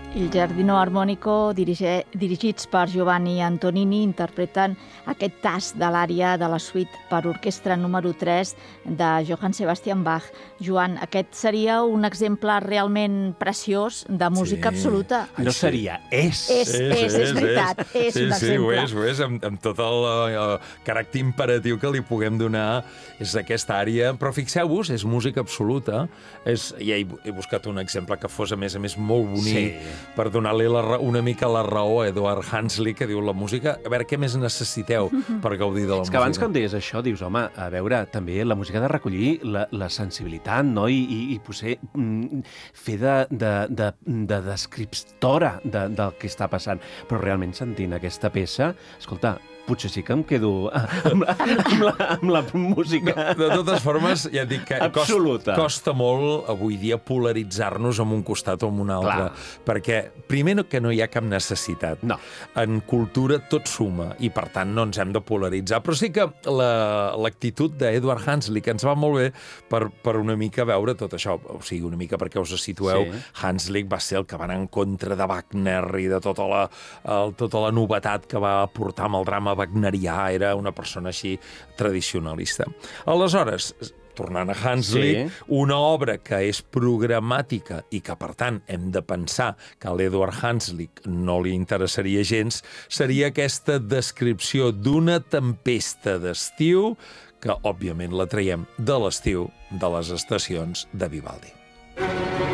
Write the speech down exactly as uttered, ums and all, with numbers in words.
Il Giardino Armonico, dirige, dirigits per Giovanni Antonini, interpreten aquest tast de l'ària de la suite per orquestra número tres de Johann Sebastian Bach. Joan, aquest seria un exemple realment preciós de música Sí. absoluta. No seria, és. És, és, és veritat, és sí, un sí, ho exemple. és, ho és, amb, amb tot el uh, caràcter imperatiu que li puguem donar és aquesta àrea. Però fixeu-vos, és música absoluta. És, ja he, he buscat un exemple que fos, a més a més, molt bonic, Sí. per donar-li la, ra- una mica la raó a Eduard Hanslick, que diu la música, a veure, què més necessiteu per gaudir de la És música? que abans que em deies això, dius, home, a veure, també la música ha de recollir la, la sensibilitat, no? I, i, i potser mm, fer de, de, de, de descriptora de, del que està passant. Però realment sentint aquesta peça, escolta, potser sí que em quedo amb la, amb la, amb la música. De totes formes, ja et dic que costa, Absoluta. costa molt avui dia polaritzar-nos amb un costat o amb un altre. Clar. Perquè, primer, no- que no hi ha cap necessitat. No. En cultura tot suma i, per tant, no ens hem de polaritzar. Però sí que la- l'actitud d'Edward Hanslick ens va molt bé per, per una mica veure tot això. O sigui, una mica perquè us situeu, Sí. Hanslick va ser el que va anar en contra de Wagner i de tota la, el, tota la novetat que va portar amb el drama wagnerià. Era una persona així tradicionalista. Aleshores, tornant a Hanslick, Sí. una obra que és programàtica i que, per tant, hem de pensar que a l'Edward Hanslick no li interessaria gens, seria aquesta descripció d'una tempesta d'estiu que, òbviament, la traiem de l'estiu de les estacions de Vivaldi.